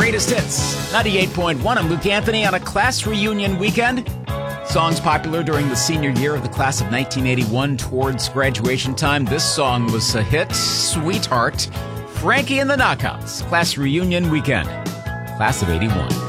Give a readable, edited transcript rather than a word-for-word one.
greatest hits. 98.1, I'm Luke Anthony on a class reunion weekend. Songs popular during the senior year of the class of 1981 towards graduation time. This song was a hit, Sweetheart. Frankie and the Knockouts, class reunion weekend. Class of 81.